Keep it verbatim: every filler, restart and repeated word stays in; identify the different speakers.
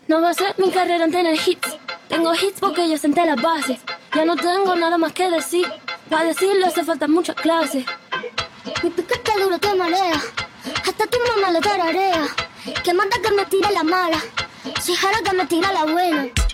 Speaker 1: No va a ser mi carrera en tener hits. Tengo hits porque yo senté las bases. Ya no tengo nada más que decir. Para decirlo hace falta mucha clase. Mi piquete duro te marea. Hasta tu mamá lo tararea. Que manda que me tira la mala. Si jara que me tira la buena.